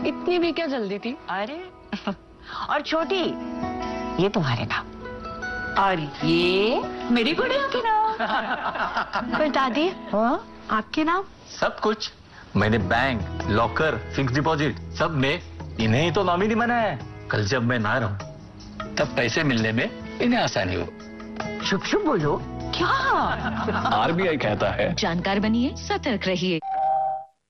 इतनी भी क्या जल्दी थी? अरे और छोटी, ये तुम्हारे नाम और ये मेरी गुड़िया के नाम। पर दादी, हाँ? आपके नाम? सब कुछ मैंने बैंक, लॉकर, फिक्स डिपॉजिट सब में इन्हें ही तो नॉमिनी बनाया है। कल जब मैं ना रहूं तब पैसे मिलने में इन्हें आसानी हो। शुभ शुभ बोलो। क्या? आरबीआई कहता है जानकार बनिए, सतर्क रहिए।